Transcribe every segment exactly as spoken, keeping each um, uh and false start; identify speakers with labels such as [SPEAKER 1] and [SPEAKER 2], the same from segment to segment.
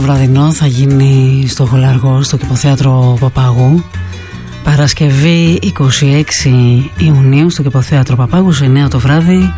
[SPEAKER 1] βραδινό θα γίνει στο Χολαργό, στο Κηποθέατρο Παπάγου, Παρασκευή είκοσι έξι Ιουνίου στο Κηποθέατρο Παπάγου σε εννιά το βράδυ.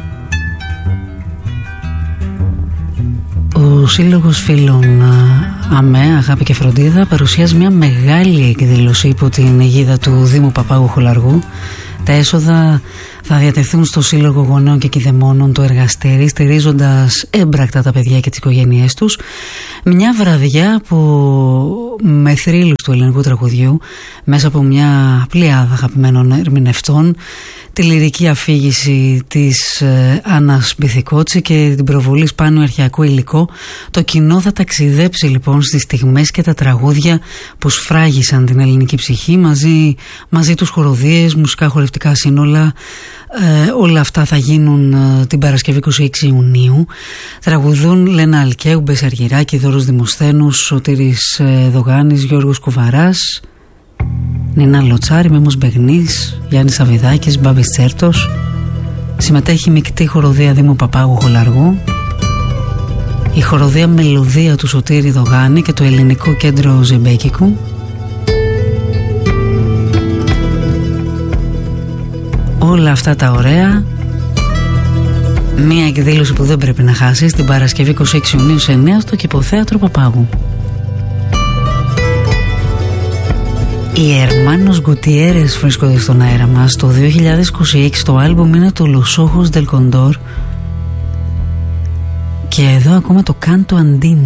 [SPEAKER 1] Ο Σύλλογος Φίλων ΑΜΕ, Αγάπη και Φροντίδα, παρουσιάζει μια μεγάλη εκδήλωση υπό την αιγίδα του Δήμου Παπάγου Χολαργού. Τα έσοδα θα διατεθούν στο Σύλλογο Γονέων και Κηδεμόνων το Εργαστήρι, στηρίζοντας έμπρακτα τα παιδιά και τις οικογένειές τους. Μια βραδιά που με θρύλους του ελληνικού τραγουδιού, μέσα από μια πλειάδα αγαπημένων ερμηνευτών, τη λυρική αφήγηση της ε, Άννας Μπιθικότσι και την προβολή σπάνιου αρχαιακού υλικό, το κοινό θα ταξιδέψει λοιπόν στις στιγμές και τα τραγούδια που σφράγισαν την ελληνική ψυχή, μαζί, μαζί τους χοροδίες, μουσικά χορευτικά σύνολα. Ε, όλα αυτά θα γίνουν ε, την Παρασκευή είκοσι έξι Ιουνίου. Τραγουδούν Λένα Αλκαίου, Μπες Αργυράκη, Δώρος Δημοσθένους, Σωτήρης ε, Δογάνης, Γιώργος Κουβαράς, Νίνα Λοτσάρη, Μέμος Μπεγνής, Γιάννης Σαββιδάκης, Μπάμπης Τσέρτος. Συμμετέχει η μεικτή χοροδία Δήμου Παπάγου Χολαργού, η χοροδία Μελωδία του Σωτήρη Δογάνη και το Ελληνικό Κέντρο Ζεμπέκικου. Όλα αυτά τα ωραία, μια εκδήλωση που δεν πρέπει να χάσεις την Παρασκευή είκοσι έξι Ιουνίου σε εννιά στο Κηποθέατρο Παπάγου. Οι Ερμάνος Γκουτιέρες βρίσκονται στον αέρα μας. Το δύο χιλιάδες είκοσι έξι το άλμπουμ είναι το Los Ojos del Condor και εδώ ακούμε το Canto Andino.